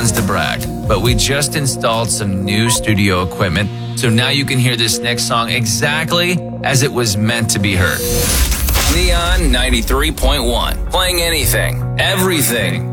ones to brag, but we just installed some new studio equipment, so now you can hear this next song exactly as it was meant to be heard. Neon 93.1, playing anything, everything.